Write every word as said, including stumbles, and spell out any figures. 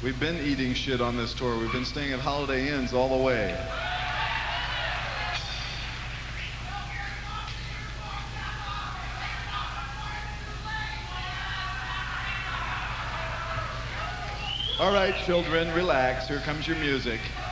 We've been eating shit on this tour. We've been staying at Holiday Inns all the way. All right, children, relax. Here comes your music.